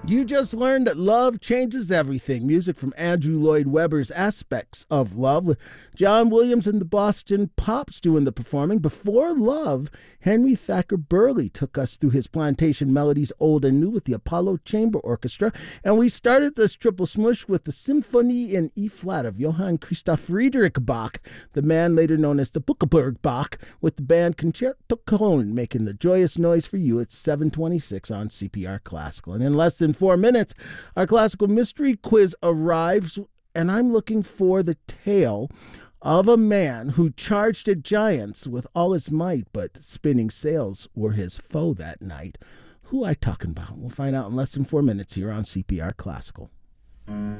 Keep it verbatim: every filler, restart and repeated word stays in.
You just learned that love changes everything. Music from Andrew Lloyd Webber's Aspects of Love, with John Williams and the Boston Pops doing the performing. Before Love, Henry Thacker Burley took us through his Plantation Melodies Old and New with the Apollo Chamber Orchestra. And we started this triple smush with the Symphonie in E-flat of Johann Christoph Friedrich Bach, the man later known as the Buckelberg Bach, with the band Concerto Cologne making the joyous noise for you at seven twenty-six on C P R Classical. And in less than four minutes, our classical mystery quiz arrives, and I'm looking for the tale of a man who charged at giants with all his might, but spinning sails were his foe that night. Who I talking about? We'll find out in less than four minutes here on C P R Classical.